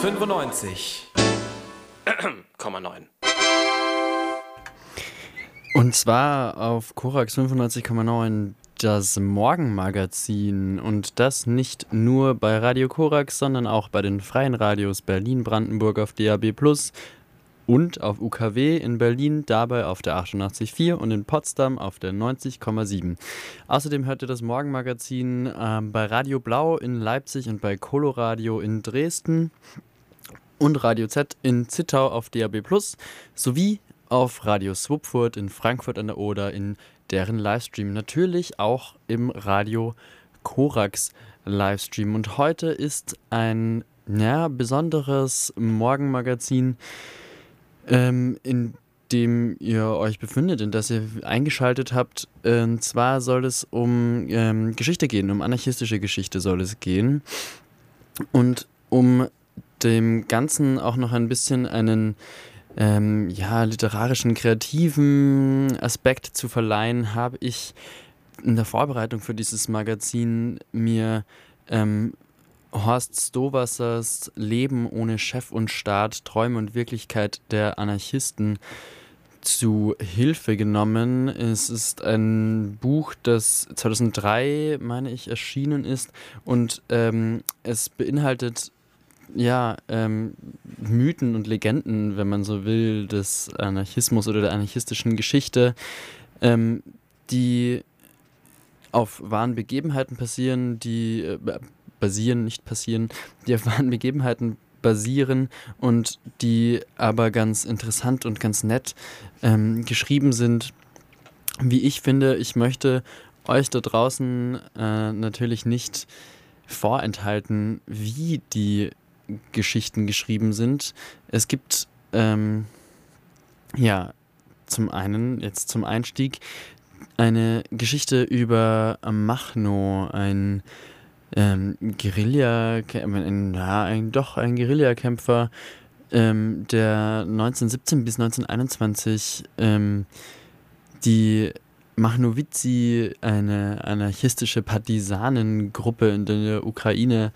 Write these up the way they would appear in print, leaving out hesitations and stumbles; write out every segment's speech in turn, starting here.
95,9. Und zwar auf Korax 95,9 das Morgenmagazin. Und das nicht nur bei Radio Korax, sondern auch bei den freien Radios Berlin-Brandenburg auf DAB+ und auf UKW in Berlin, dabei auf der 88,4 und in Potsdam auf der 90,7. Außerdem hört ihr das Morgenmagazin bei Radio Blau in Leipzig und bei Coloradio in Dresden und Radio Z in Zittau auf DAB+, sowie auf Radio Swupfurt in Frankfurt an der Oder in deren Livestream. Natürlich auch im Radio Korax Livestream. Und heute ist ein besonderes Morgenmagazin, in dem ihr euch befindet, in das ihr eingeschaltet habt. Und zwar soll es um Geschichte gehen, um anarchistische Geschichte soll es gehen. Und um dem Ganzen auch noch ein bisschen einen literarischen, kreativen Aspekt zu verleihen, habe ich in der Vorbereitung für dieses Magazin mir Horst Stowassers Leben ohne Chef und Staat, Träume und Wirklichkeit der Anarchisten zu Hilfe genommen. Es ist ein Buch, das 2003, meine ich, erschienen ist und es beinhaltet Mythen und Legenden, wenn man so will, des Anarchismus oder der anarchistischen Geschichte, die auf wahren Begebenheiten basieren, die auf wahren Begebenheiten basieren und die aber ganz interessant und ganz nett geschrieben sind. Wie ich finde, ich möchte euch da draußen natürlich nicht vorenthalten, wie die Geschichten geschrieben sind. Es gibt zum einen, jetzt zum Einstieg, eine Geschichte über Machno, ein Guerillakämpfer, der 1917 bis 1921 die Machnowici, eine anarchistische Partisanengruppe in der Ukraine,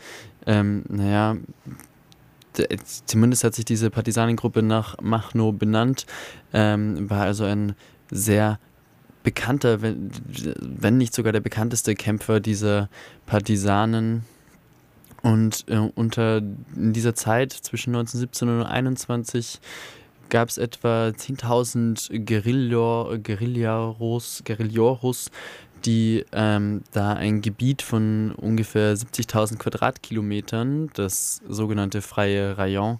zumindest hat sich diese Partisanengruppe nach Machno benannt, war also ein sehr bekannter, wenn nicht sogar der bekannteste Kämpfer dieser Partisanen. Und in dieser Zeit zwischen 1917 und 1921 gab es etwa 10.000 Guerilleros, die da ein Gebiet von ungefähr 70.000 Quadratkilometern, das sogenannte freie Rayon,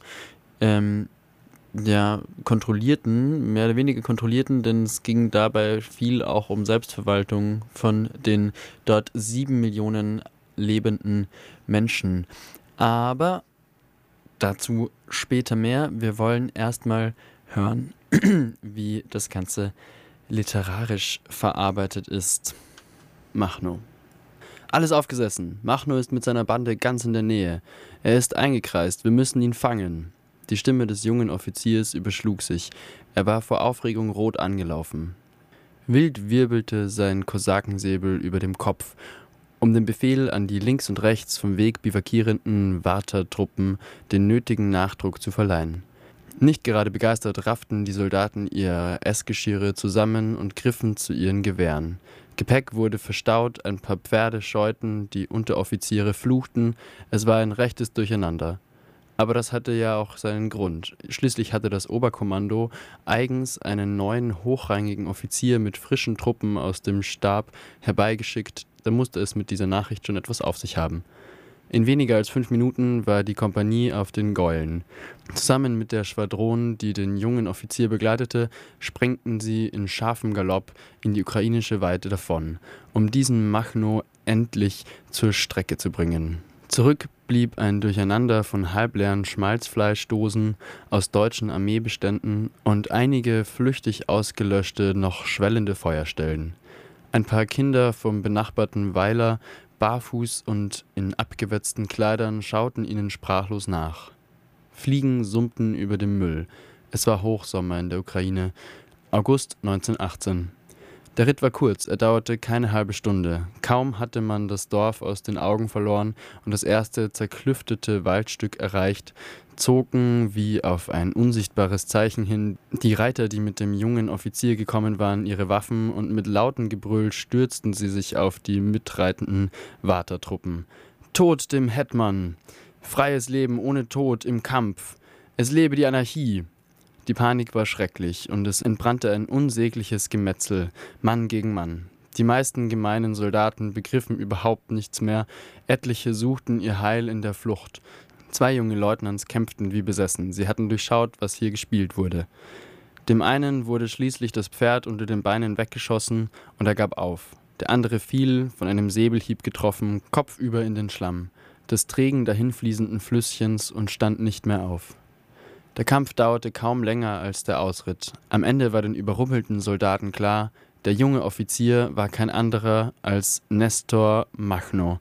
kontrollierten, mehr oder weniger kontrollierten, denn es ging dabei viel auch um Selbstverwaltung von den dort 7 Millionen lebenden Menschen. Aber dazu später mehr. Wir wollen erstmal hören, wie das Ganze literarisch verarbeitet ist. Machno. Alles aufgesessen. Machno ist mit seiner Bande ganz in der Nähe. Er ist eingekreist. Wir müssen ihn fangen. Die Stimme des jungen Offiziers überschlug sich. Er war vor Aufregung rot angelaufen. Wild wirbelte sein Kosakensäbel über dem Kopf, um dem Befehl an die links und rechts vom Weg bivakierenden Wartertruppen den nötigen Nachdruck zu verleihen. Nicht gerade begeistert rafften die Soldaten ihre Essgeschirre zusammen und griffen zu ihren Gewehren. Gepäck wurde verstaut, ein paar Pferde scheuten, die Unteroffiziere fluchten, es war ein rechtes Durcheinander. Aber das hatte ja auch seinen Grund. Schließlich hatte das Oberkommando eigens einen neuen hochrangigen Offizier mit frischen Truppen aus dem Stab herbeigeschickt, da musste es mit dieser Nachricht schon etwas auf sich haben. In weniger als 5 Minuten war die Kompanie auf den Gäulen. Zusammen mit der Schwadron, die den jungen Offizier begleitete, sprengten sie in scharfem Galopp in die ukrainische Weite davon, um diesen Machno endlich zur Strecke zu bringen. Zurück blieb ein Durcheinander von halbleeren Schmalzfleischdosen aus deutschen Armeebeständen und einige flüchtig ausgelöschte, noch schwellende Feuerstellen. Ein paar Kinder vom benachbarten Weiler, barfuß und in abgewetzten Kleidern, schauten ihnen sprachlos nach. Fliegen summten über dem Müll. Es war Hochsommer in der Ukraine. August 1918. Der Ritt war kurz, er dauerte keine halbe Stunde. Kaum hatte man das Dorf aus den Augen verloren und das erste zerklüftete Waldstück erreicht, zogen wie auf ein unsichtbares Zeichen hin die Reiter, die mit dem jungen Offizier gekommen waren, ihre Waffen, und mit lautem Gebrüll stürzten sie sich auf die mitreitenden Wartertruppen. Tod dem Hetman! Freies Leben ohne Tod im Kampf! Es lebe die Anarchie! Die Panik war schrecklich, und es entbrannte ein unsägliches Gemetzel, Mann gegen Mann. Die meisten gemeinen Soldaten begriffen überhaupt nichts mehr, etliche suchten ihr Heil in der Flucht. 2 junge Leutnants kämpften wie besessen, sie hatten durchschaut, was hier gespielt wurde. Dem einen wurde schließlich das Pferd unter den Beinen weggeschossen und er gab auf. Der andere fiel, von einem Säbelhieb getroffen, kopfüber in den Schlamm des trägen dahinfließenden Flüsschens und stand nicht mehr auf. Der Kampf dauerte kaum länger als der Ausritt. Am Ende war den überrumpelten Soldaten klar, der junge Offizier war kein anderer als Nestor Makhno,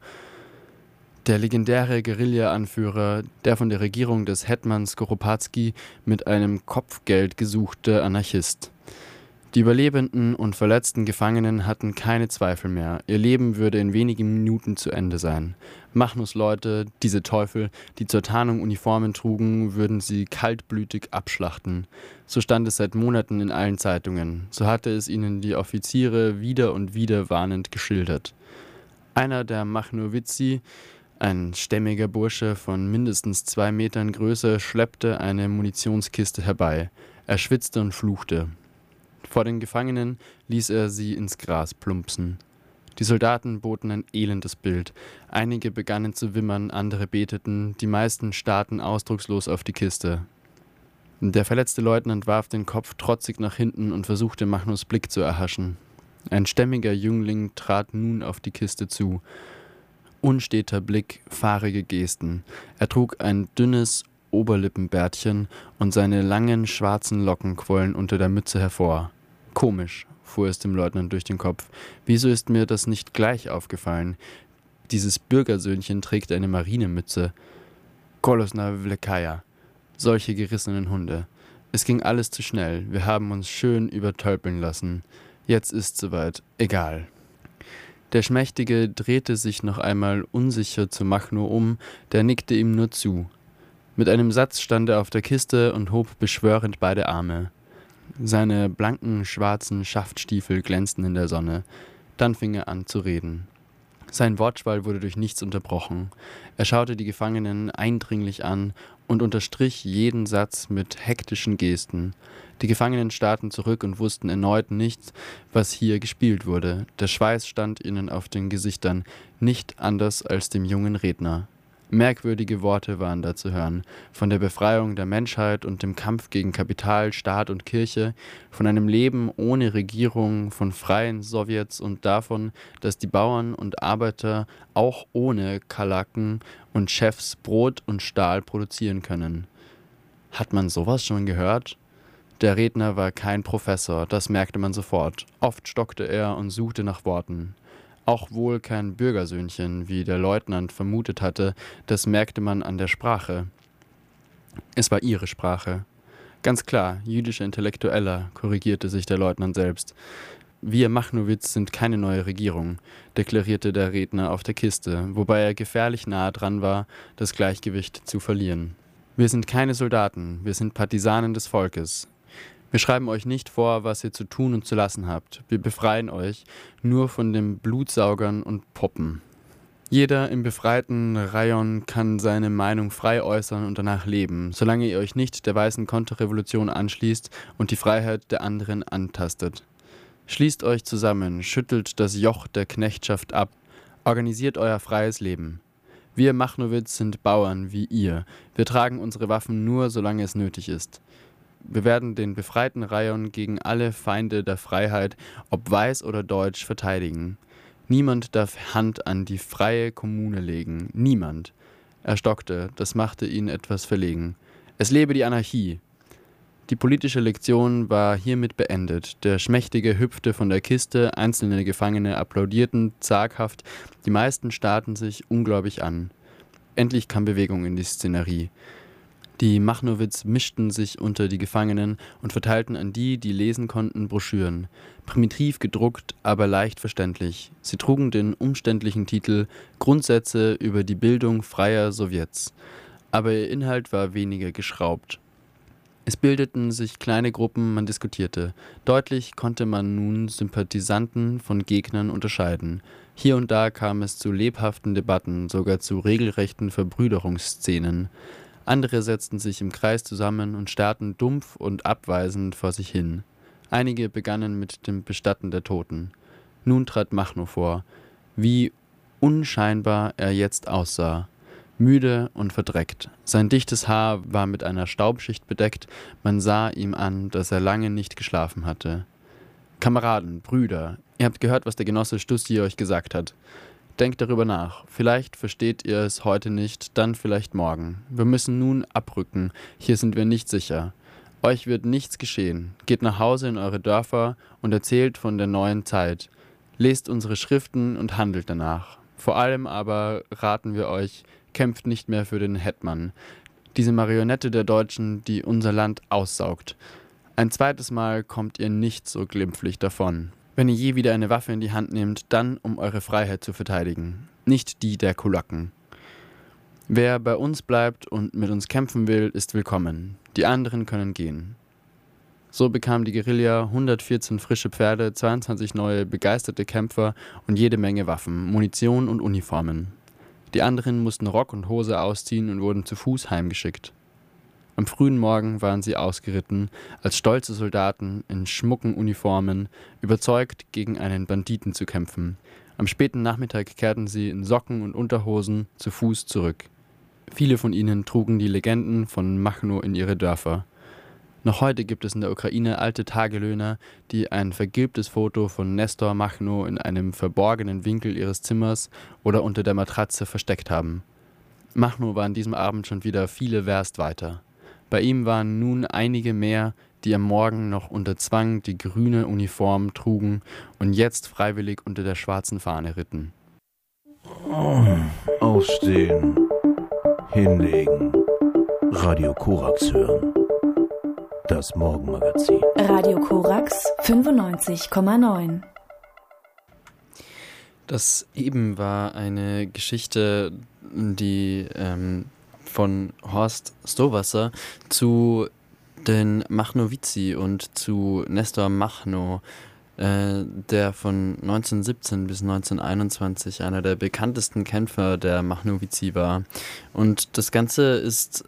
der legendäre Guerilla-Anführer, der von der Regierung des Hetman Skoropadsky mit einem Kopfgeld gesuchte Anarchist. Die überlebenden und verletzten Gefangenen hatten keine Zweifel mehr. Ihr Leben würde in wenigen Minuten zu Ende sein. Machnos Leute, diese Teufel, die zur Tarnung Uniformen trugen, würden sie kaltblütig abschlachten. So stand es seit Monaten in allen Zeitungen. So hatte es ihnen die Offiziere wieder und wieder warnend geschildert. Einer der Machnowitzi, ein stämmiger Bursche von mindestens 2 Metern Größe, schleppte eine Munitionskiste herbei. Er schwitzte und fluchte. Vor den Gefangenen ließ er sie ins Gras plumpsen. Die Soldaten boten ein elendes Bild. Einige begannen zu wimmern, andere beteten, die meisten starrten ausdruckslos auf die Kiste. Der verletzte Leutnant warf den Kopf trotzig nach hinten und versuchte, Machnos Blick zu erhaschen. Ein stämmiger Jüngling trat nun auf die Kiste zu. Unsteter Blick, fahrige Gesten. Er trug ein dünnes Oberlippenbärtchen und seine langen schwarzen Locken quollen unter der Mütze hervor. Komisch, fuhr es dem Leutnant durch den Kopf. Wieso ist mir das nicht gleich aufgefallen? Dieses Bürgersöhnchen trägt eine Marinemütze. Kolosna Vlekaya. Solche gerissenen Hunde. Es ging alles zu schnell. Wir haben uns schön übertölpeln lassen. Jetzt ist's soweit. Egal. Der Schmächtige drehte sich noch einmal unsicher zu Makhno um, der nickte ihm nur zu. Mit einem Satz stand er auf der Kiste und hob beschwörend beide Arme. Seine blanken, schwarzen Schaftstiefel glänzten in der Sonne. Dann fing er an zu reden. Sein Wortschwall wurde durch nichts unterbrochen. Er schaute die Gefangenen eindringlich an und unterstrich jeden Satz mit hektischen Gesten. Die Gefangenen starrten zurück und wussten erneut nicht, was hier gespielt wurde. Der Schweiß stand ihnen auf den Gesichtern, nicht anders als dem jungen Redner. Merkwürdige Worte waren da zu hören, von der Befreiung der Menschheit und dem Kampf gegen Kapital, Staat und Kirche, von einem Leben ohne Regierung, von freien Sowjets und davon, dass die Bauern und Arbeiter auch ohne Kalaken und Chefs Brot und Stahl produzieren können. Hat man sowas schon gehört? Der Redner war kein Professor, das merkte man sofort. Oft stockte er und suchte nach Worten. Auch wohl kein Bürgersöhnchen, wie der Leutnant vermutet hatte, das merkte man an der Sprache. Es war ihre Sprache. Ganz klar, jüdischer Intellektueller, korrigierte sich der Leutnant selbst. Wir Machnowitz sind keine neue Regierung, deklarierte der Redner auf der Kiste, wobei er gefährlich nahe dran war, das Gleichgewicht zu verlieren. Wir sind keine Soldaten, wir sind Partisanen des Volkes. Wir schreiben euch nicht vor, was ihr zu tun und zu lassen habt. Wir befreien euch nur von den Blutsaugern und Puppen. Jeder im befreiten Rayon kann seine Meinung frei äußern und danach leben, solange ihr euch nicht der weißen Konterrevolution anschließt und die Freiheit der anderen antastet. Schließt euch zusammen, schüttelt das Joch der Knechtschaft ab, organisiert euer freies Leben. Wir Machnowitz sind Bauern wie ihr. Wir tragen unsere Waffen nur, solange es nötig ist. Wir werden den befreiten Rayon gegen alle Feinde der Freiheit, ob weiß oder deutsch, verteidigen. Niemand darf Hand an die freie Kommune legen. Niemand. Er stockte, das machte ihn etwas verlegen. Es lebe die Anarchie. Die politische Lektion war hiermit beendet. Der Schmächtige hüpfte von der Kiste, einzelne Gefangene applaudierten zaghaft, die meisten starrten sich ungläubig an. Endlich kam Bewegung in die Szenerie. Die Machnowitz mischten sich unter die Gefangenen und verteilten an die, die lesen konnten, Broschüren. Primitiv gedruckt, aber leicht verständlich. Sie trugen den umständlichen Titel »Grundsätze über die Bildung freier Sowjets«. Aber ihr Inhalt war weniger geschraubt. Es bildeten sich kleine Gruppen, man diskutierte. Deutlich konnte man nun Sympathisanten von Gegnern unterscheiden. Hier und da kam es zu lebhaften Debatten, sogar zu regelrechten Verbrüderungsszenen. Andere setzten sich im Kreis zusammen und starrten dumpf und abweisend vor sich hin. Einige begannen mit dem Bestatten der Toten. Nun trat Machno vor. Wie unscheinbar er jetzt aussah. Müde und verdreckt. Sein dichtes Haar war mit einer Staubschicht bedeckt, man sah ihm an, dass er lange nicht geschlafen hatte. »Kameraden, Brüder, ihr habt gehört, was der Genosse Stussi euch gesagt hat. Denkt darüber nach. Vielleicht versteht ihr es heute nicht, dann vielleicht morgen. Wir müssen nun abrücken. Hier sind wir nicht sicher. Euch wird nichts geschehen. Geht nach Hause in eure Dörfer und erzählt von der neuen Zeit. Lest unsere Schriften und handelt danach. Vor allem aber raten wir euch, kämpft nicht mehr für den Hetman. Diese Marionette der Deutschen, die unser Land aussaugt. Ein zweites Mal kommt ihr nicht so glimpflich davon. Wenn ihr je wieder eine Waffe in die Hand nehmt, dann um eure Freiheit zu verteidigen, nicht die der Kulaken. Wer bei uns bleibt und mit uns kämpfen will, ist willkommen. Die anderen können gehen.« So bekam die Guerilla 114 frische Pferde, 22 neue begeisterte Kämpfer und jede Menge Waffen, Munition und Uniformen. Die anderen mussten Rock und Hose ausziehen und wurden zu Fuß heimgeschickt. Am frühen Morgen waren sie ausgeritten, als stolze Soldaten in schmucken Uniformen, überzeugt, gegen einen Banditen zu kämpfen. Am späten Nachmittag kehrten sie in Socken und Unterhosen zu Fuß zurück. Viele von ihnen trugen die Legenden von Machno in ihre Dörfer. Noch heute gibt es in der Ukraine alte Tagelöhner, die ein vergilbtes Foto von Nestor Machno in einem verborgenen Winkel ihres Zimmers oder unter der Matratze versteckt haben. Machno war an diesem Abend schon wieder viele Werst weiter. Bei ihm waren nun einige mehr, die am Morgen noch unter Zwang die grüne Uniform trugen und jetzt freiwillig unter der schwarzen Fahne ritten. Aufstehen, hinlegen, Radio Korax hören. Das Morgenmagazin. Radio Korax 95,9. Das eben war eine Geschichte, die von Horst Stowasser zu den Machnowici und zu Nestor Machno, der von 1917 bis 1921 einer der bekanntesten Kämpfer der Machnowici war. Und das Ganze ist,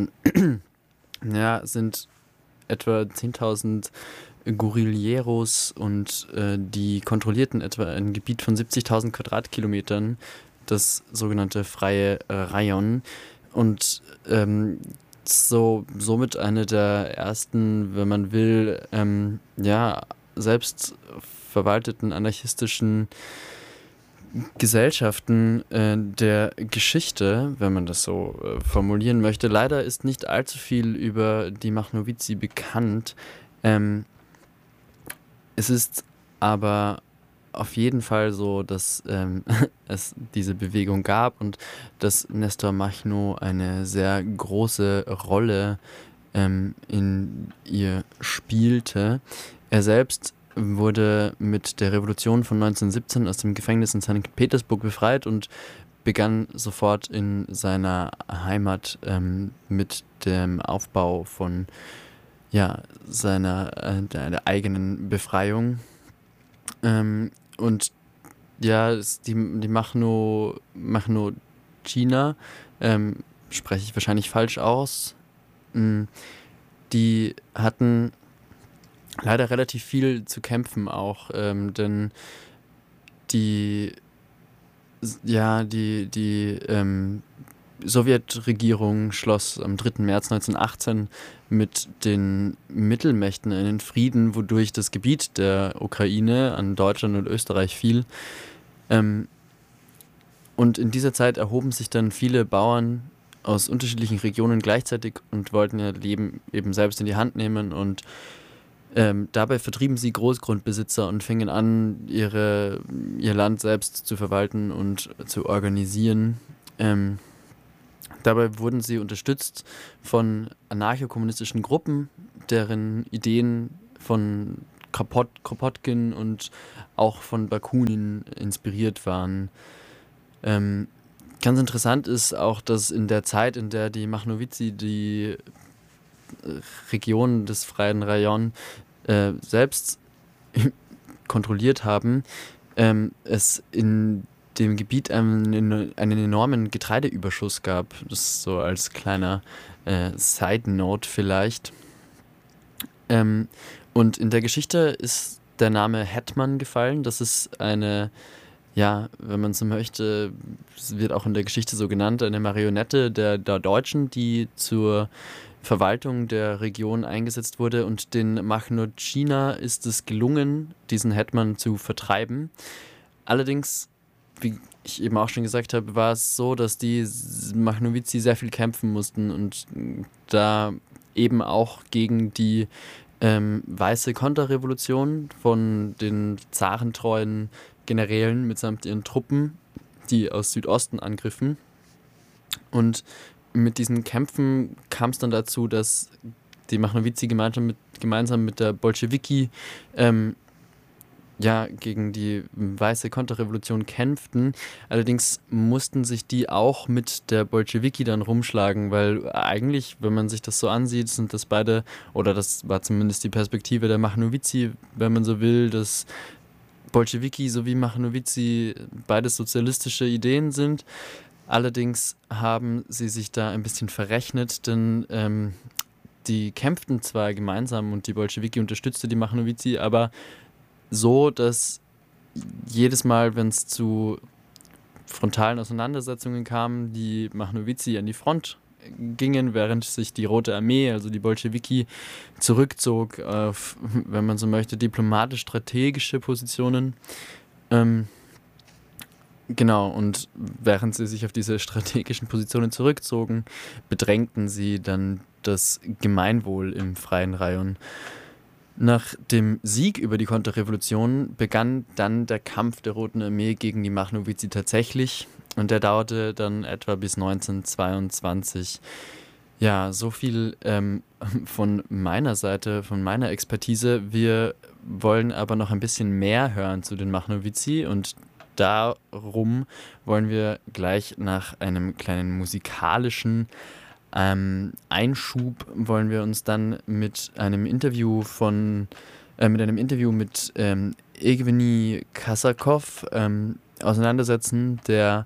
sind etwa 10.000 Guerilleros und die kontrollierten etwa ein Gebiet von 70.000 Quadratkilometern, das sogenannte Freie Rajon. Und somit eine der ersten, wenn man will, selbst verwalteten anarchistischen Gesellschaften der Geschichte, wenn man das so formulieren möchte. Leider ist nicht allzu viel über die Machnowici bekannt. Es ist aber auf jeden Fall so, dass es diese Bewegung gab und dass Nestor Machno eine sehr große Rolle in ihr spielte. Er selbst wurde mit der Revolution von 1917 aus dem Gefängnis in St. Petersburg befreit und begann sofort in seiner Heimat mit dem Aufbau von seiner der eigenen Befreiung. Und ja, die Machnociner, spreche ich wahrscheinlich falsch aus, die hatten leider relativ viel zu kämpfen auch, denn die Sowjetregierung schloss am 3. März 1918 mit den Mittelmächten einen Frieden, wodurch das Gebiet der Ukraine an Deutschland und Österreich fiel. Und in dieser Zeit erhoben sich dann viele Bauern aus unterschiedlichen Regionen gleichzeitig und wollten ihr Leben eben selbst in die Hand nehmen und dabei vertrieben sie Großgrundbesitzer und fingen an, ihr Land selbst zu verwalten und zu organisieren. Dabei wurden sie unterstützt von anarcho-kommunistischen Gruppen, deren Ideen von Kropotkin und auch von Bakunin inspiriert waren. Ganz interessant ist auch, dass in der Zeit, in der die Machnowici die Region des Freien Rajon selbst kontrolliert haben, es in dem Gebiet einen enormen Getreideüberschuss gab. Das so als kleiner Side-Note vielleicht. Und in der Geschichte ist der Name Hetman gefallen. Das ist eine, ja, wenn man so möchte, es wird auch in der Geschichte so genannt, eine Marionette der Deutschen, die zur Verwaltung der Region eingesetzt wurde, und den Machnocina ist es gelungen, diesen Hetman zu vertreiben. Allerdings, wie ich eben auch schon gesagt habe, war es so, dass die Machnowici sehr viel kämpfen mussten und da eben auch gegen die weiße Konterrevolution von den zarentreuen Generälen mitsamt ihren Truppen, die aus Südosten angriffen. Und mit diesen Kämpfen kam es dann dazu, dass die Machnowici gemeinsam mit der Bolschewiki gegen die weiße Konterrevolution kämpften. Allerdings mussten sich die auch mit der Bolschewiki dann rumschlagen, weil eigentlich, wenn man sich das so ansieht, sind das beide, oder das war zumindest die Perspektive der Machnowici, wenn man so will, dass Bolschewiki sowie Machnowici beides sozialistische Ideen sind. Allerdings haben sie sich da ein bisschen verrechnet, denn die kämpften zwar gemeinsam und die Bolschewiki unterstützte die Machnowici, aber so, dass jedes Mal, wenn es zu frontalen Auseinandersetzungen kam, die Machnowici an die Front gingen, während sich die Rote Armee, also die Bolschewiki, zurückzog auf, wenn man so möchte, diplomatisch-strategische Positionen. Genau, und während sie sich auf diese strategischen Positionen zurückzogen, bedrängten sie dann das Gemeinwohl im Freien Rajon. Nach dem Sieg über die Konterrevolution begann dann der Kampf der Roten Armee gegen die Machnowici tatsächlich, und der dauerte dann etwa bis 1922. Ja, so viel von meiner Seite, von meiner Expertise. Wir wollen aber noch ein bisschen mehr hören zu den Machnowici, und darum wollen wir gleich nach einem kleinen musikalischen Einschub wollen wir uns dann mit einem Interview mit Evgeny Kasakov auseinandersetzen, der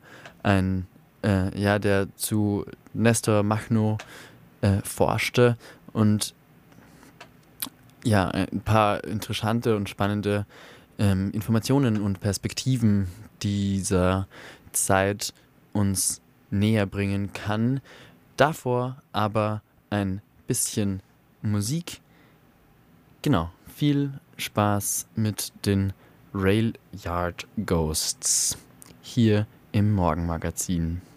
der zu Nestor Machno forschte und ja, ein paar interessante und spannende Informationen und Perspektiven dieser Zeit uns näher bringen kann. Davor aber ein bisschen Musik. Genau, viel Spaß mit den Railyard Ghosts hier im Morgenmagazin.